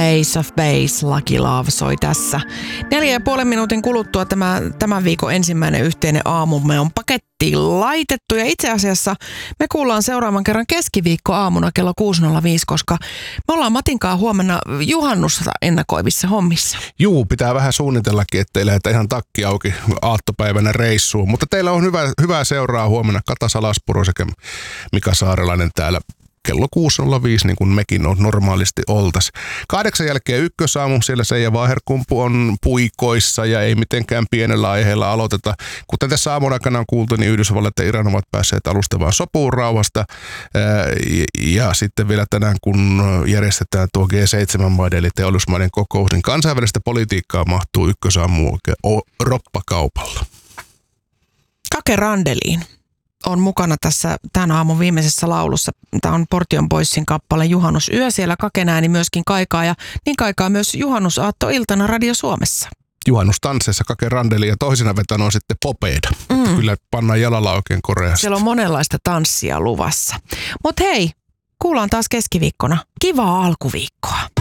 Ace of Base, Lucky Love soi tässä. 4,5 minuutin kuluttua tämän viikon ensimmäinen yhteinen aamumme on pakettiin laitettu. Ja itse asiassa me kuullaan seuraavan kerran keskiviikkoaamuna kello 6.05, koska me ollaan Matinkaan huomenna juhannusta ennakoivissa hommissa. Juu, pitää vähän suunnitellakin, ettei lähdetä ihan takki auki aattopäivänä reissuun. Mutta teillä on hyvää seuraa huomenna. Kata Salaspuro sekä Mika Saarelainen täällä. Kello 6.05, niin kuin mekin on normaalisti oltas. 8 jälkeen ykkösaamu, siellä Seija Vaaherkumpu on puikoissa ja ei mitenkään pienellä aiheella aloiteta. Kuten tässä aamun aikana on kuultu, niin Yhdysvallat ja Iran ovat päässeet alustavaan sopuun rauhasta. Ja sitten vielä tänään, kun järjestetään tuo G7-maiden eli teollisuusmaiden kokous, niin kansainvälistä politiikkaa mahtuu ykkösaamu oikein roppakaupalla. Kake Randeliin on mukana tässä tämän aamun viimeisessä laulussa. Tämä on Portion Boysin kappale Juhannusyö. Siellä Kaken ääni myöskin kaikaa ja niin kaikaa myös juhannusaattoiltana Radio Suomessa. Juhannustansseissa Kake Randeli ja toisena vetänä on sitten Popeda. Kyllä pannaan jalalla oikein koreasti. Siellä on monenlaista tanssia luvassa. Mutta hei, kuullaan taas keskiviikkona. Kivaa alkuviikkoa.